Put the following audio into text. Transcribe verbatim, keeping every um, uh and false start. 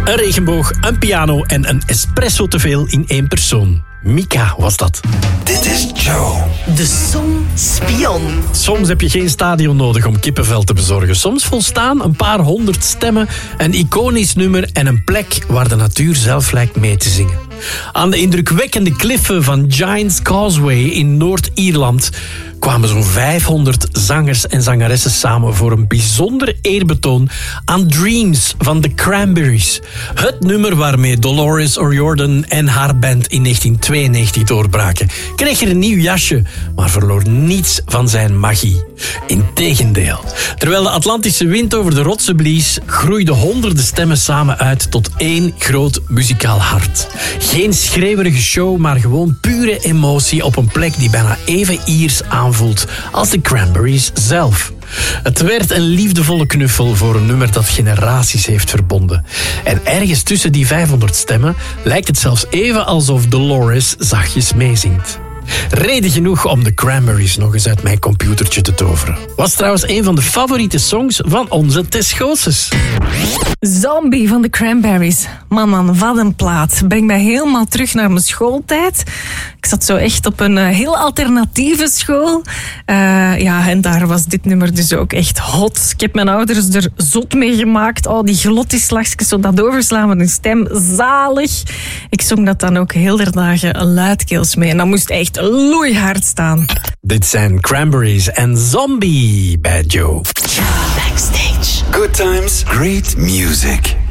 een regenboog, een piano en een espresso te veel in één persoon. Mika was dat. Dit is Joe. De Songspion. Soms heb je geen stadion nodig om kippenvel te bezorgen. Soms volstaan een paar honderd stemmen, een iconisch nummer en een plek waar de natuur zelf lijkt mee te zingen. Aan de indrukwekkende kliffen van Giant's Causeway in Noord-Ierland kwamen zo'n vijfhonderd zangers en zangeressen samen voor een bijzonder eerbetoon aan Dreams van The Cranberries. Het nummer waarmee Dolores O'Riordan en haar band in negentien tweeënnegentig doorbraken. Kreeg er een nieuw jasje, maar verloor niets van zijn magie. Integendeel. Terwijl de Atlantische wind over de rotsen blies, groeiden honderden stemmen samen uit tot één groot muzikaal hart. Geen schreeuwerige show, maar gewoon pure emotie op een plek die bijna even Iers aanvoelt als de Cranberries zelf. Het werd een liefdevolle knuffel voor een nummer dat generaties heeft verbonden. En ergens tussen die vijfhonderd stemmen lijkt het zelfs even alsof Dolores zachtjes meezingt. Reden genoeg om de Cranberries nog eens uit mijn computertje te toveren. Was trouwens een van de favoriete songs van onze Tess Goossens. Zombie van de Cranberries. Man, man, wat een plaat. Breng mij helemaal terug naar mijn schooltijd. Ik zat zo echt op een uh, heel alternatieve school. Uh, ja, en daar was dit nummer dus ook echt hot. Ik heb mijn ouders er zot mee gemaakt. Oh, die glottislagjes, zo dat overslaan met een stem. Zalig. Ik zong dat dan ook heel de dagen luidkeels mee. En dat moest echt loeihard staan. Dit zijn Cranberries en Zombie bij Joe. Backstage. Good times, great music.